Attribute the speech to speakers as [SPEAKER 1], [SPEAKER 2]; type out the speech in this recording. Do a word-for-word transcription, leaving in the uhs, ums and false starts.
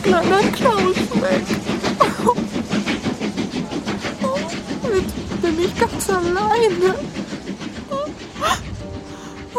[SPEAKER 1] kleiner Klaus weg. Jetzt bin ich ganz alleine.